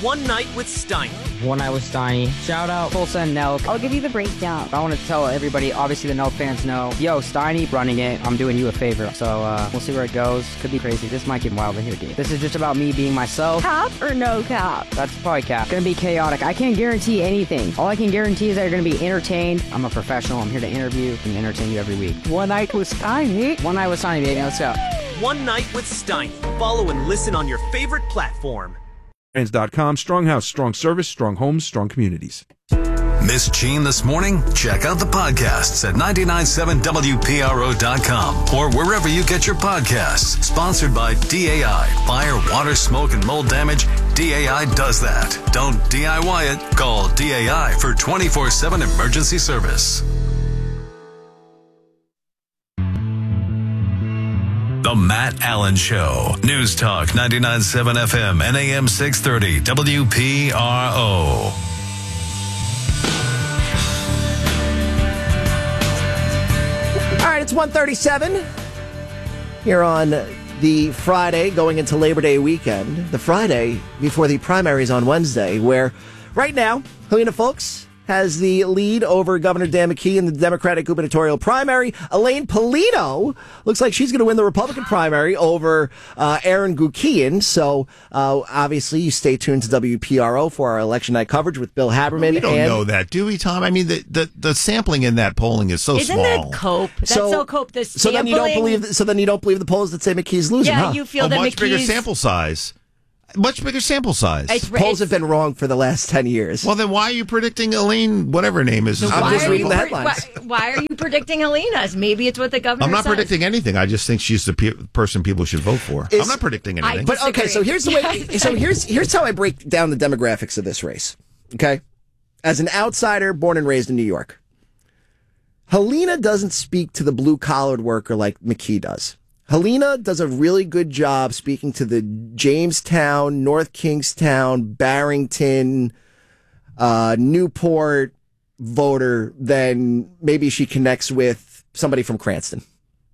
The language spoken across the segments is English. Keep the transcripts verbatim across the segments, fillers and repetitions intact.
One Night with Steiny. One Night with Steiny. Shout out Tulsa and Nelk. I'll give you the breakdown. I want to tell everybody, obviously the Nelk fans know, yo, Steiny running it, I'm doing you a favor. So uh, we'll see where it goes. Could be crazy. This might get wild in here, dude. This is just about me being myself. Cap or no cap? That's probably cap. Gonna be chaotic. I can't guarantee anything. All I can guarantee is that you're gonna be entertained. I'm a professional. I'm here to interview and entertain you every week. One Night with Steiny. One Night with Steiny, baby. Let's go. One Night with Steiny. Follow and listen on your favorite platform. dot com. Strong house, strong service, strong homes, strong communities. Miss Gene this morning? Check out the podcasts at nine nine seven W P R O dot com or wherever you get your podcasts. Sponsored by D A I. Fire, water, smoke, and mold damage. D A I does that. Don't D I Y it. Call D A I for twenty-four seven emergency service. The Matt Allen Show. News Talk ninety-nine point seven F M and A M six thirty W P R O. All right, it's one thirty-seven here on the Friday going into Labor Day weekend. The Friday before the primaries on Wednesday, where right now, Helena Foulkes has the lead over Governor Dan McKee in the Democratic gubernatorial primary. Elaine Polito looks like she's going to win the Republican primary over uh, Aaron Gukian. So, uh, obviously, you stay tuned to W P R O for our election night coverage with Bill Haberman. We don't and know that, do we, Tom? I mean, the, the, the sampling in that polling is so Isn't small. that cope? That's so, so cope. The so then you don't believe. So then you don't believe the polls that say McKee's losing. Yeah, huh? you feel a that much McKee's bigger sample size. Much bigger sample size. It's, polls it's, have been wrong for the last ten years. Well, then why are you predicting Elaine, whatever her name is? is I'm why just are reading you the pre- headlines. Why, why are you predicting Helena's? Maybe it's what the governor I'm not says. predicting anything. I just think she's the pe- person people should vote for. Is- I'm not predicting anything. I- But okay, so here's the way. So here's here's how I break down the demographics of this race. Okay, as an outsider born and raised in New York, Helena doesn't speak to the blue collared worker like McKee does. Helena does a really good job speaking to the Jamestown, North Kingstown, Barrington, uh, Newport voter than maybe she connects with somebody from Cranston.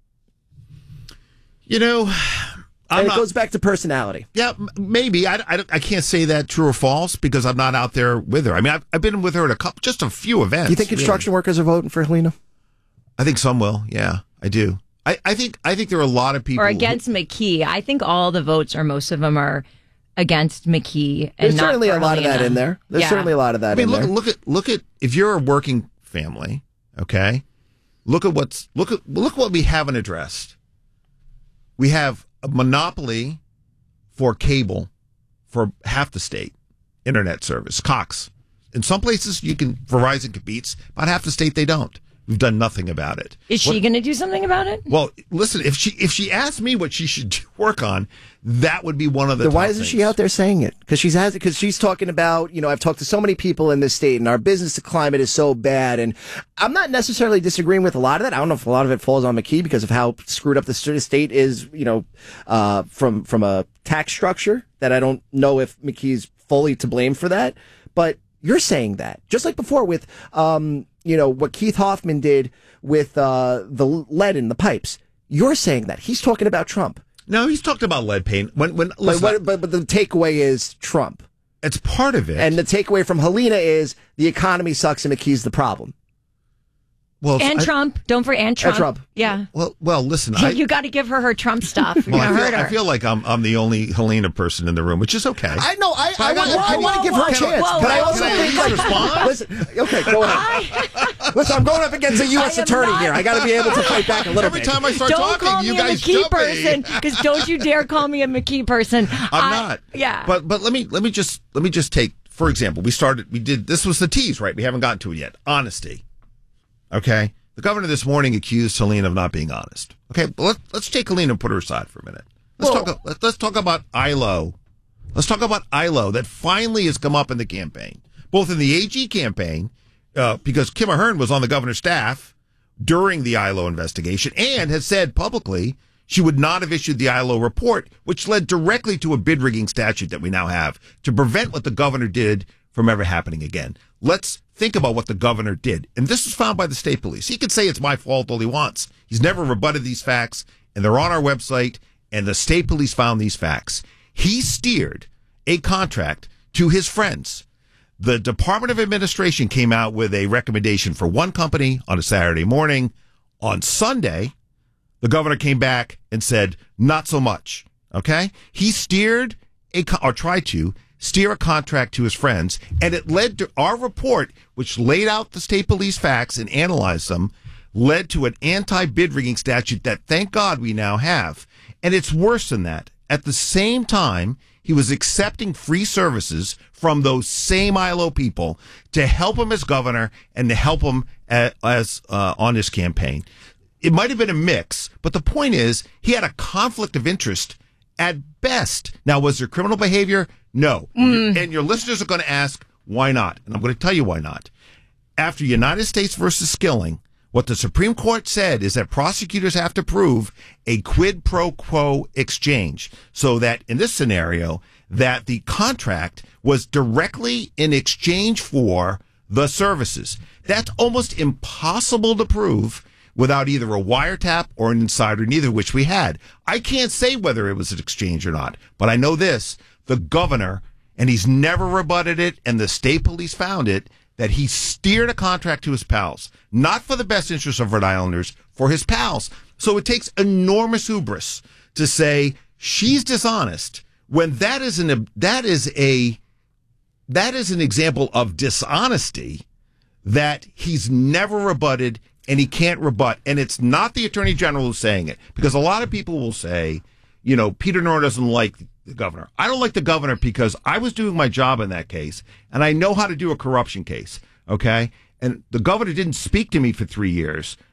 you know, I'm and not, it goes back to personality. Yeah, m- maybe. I, I, I can't say that true or false because I'm not out there with her. I mean, I've, I've been with her at a couple, just a few events. You think construction really. workers are voting for Helena? I think some will. Yeah, I do. I, I think I think there are a lot of people Or against who, McKee. I think all the votes, or most of them, are against McKee. And There's not certainly for a lot Helena. of that in there. There's Yeah. certainly a lot of that I mean, in look there. look at look at if you're a working family, okay? Look at what's look at look what we haven't addressed. We have a monopoly for cable for half the state, internet service, Cox. In some places, you can Verizon competes. About half the state, they don't. We've done nothing about it. Is she going to do something about it? Well, listen, if she if she asked me what she should work on, that would be one of the. Then why top isn't things. she out there saying it? Because she's has because she's talking about, you know, I've talked to so many people in this state, and our business climate is so bad. And I'm not necessarily disagreeing with a lot of that. I don't know if a lot of it falls on McKee because of how screwed up the state is, you know, uh, from from a tax structure. That I don't know if McKee's fully to blame for that. But you're saying that just like before with, um, you know, what Keith Hoffman did with uh, the lead in the pipes. You're saying that he's talking about Trump. No, he's talked about lead paint. When when But, listen, what, but, but the takeaway is Trump. it's part of it. And the takeaway from Helena is the economy sucks and McKee's the problem. well, And I- Trump. Don't forget, and Trump. Trump. Yeah. Well, well, listen. I, you got to give her her Trump stuff. You're well, I going to feel, hurt her. I feel like I'm I'm the only Helena person in the room, which is okay. I know. I, But I I, want, gotta- I can want to you- give her a can I- chance. whoa, but I whoa, also can I at think, least respond? listen, okay, go ahead. Listen, I'm going up against a U S I am attorney not- here. I got to be able to fight back a little Every bit. time I start Don't talking, call you me a guys McKee jump me. person, because don't you dare call me a McKee person. I'm I- not. Yeah. But but let me let me just let me just take for example. We started. We did. This was the tease, right? We haven't gotten to it yet. Honesty. Okay. The governor this morning accused Helena of not being honest. Okay. But let, let's take Helena and put her aside for a minute. Let's Well- talk. Let, let's talk about I L O. Let's talk about I L O that finally has come up in the campaign, both in the A G campaign, uh, because Kim Ahern was on the governor's staff during the I L O investigation and has said publicly she would not have issued the I L O report, which led directly to a bid rigging statute that we now have to prevent what the governor did from ever happening again. Let's think about what the governor did. And this was found by the state police. He could say it's my fault all he wants. He's never rebutted these facts, and they're on our website, and the state police found these facts. He steered a contract to his friends. The Department of Administration came out with a recommendation for one company on a Saturday morning. On Sunday, the governor came back and said, not so much. Okay? He steered a, or tried to steer a contract to his friends, and it led to our report, which laid out the state police facts and analyzed them, led to an anti-bid rigging statute that, thank God, we now have. And it's worse than that. At the same time, he was accepting free services from those same I L O people to help him as governor and to help him as, as uh, on his campaign. It might have been a mix, but the point is he had a conflict of interest at best. Now, was there criminal behavior? No. Mm. And your listeners are going to ask, why not? And I'm going to tell you why not. After United States versus Skilling, what the Supreme Court said is that prosecutors have to prove a quid pro quo exchange, so that in this scenario, that the contract was directly in exchange for the services. That's almost impossible to prove without either a wiretap or an insider, neither of which we had. I can't say whether it was an exchange or not, but I know this, the governor, and he's never rebutted it, and the state police found it, that he steered a contract to his pals, not for the best interests of Rhode Islanders, for his pals. So it takes enormous hubris to say she's dishonest when that is an that is a that is an example of dishonesty that he's never rebutted and he can't rebut. And it's not the Attorney General who's saying it, because a lot of people will say, you know, Peter Norton doesn't like the governor. I don't like the governor because I was doing my job in that case, and I know how to do a corruption case, okay? And the governor didn't speak to me for three years,